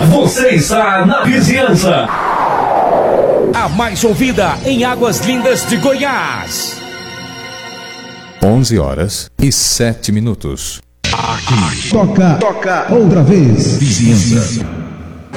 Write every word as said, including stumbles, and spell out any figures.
Você está na Vizinhança, a mais ouvida em Águas Lindas de Goiás. onze horas e sete minutos. Aqui. Toca. Toca. Outra vez. Vizinhança.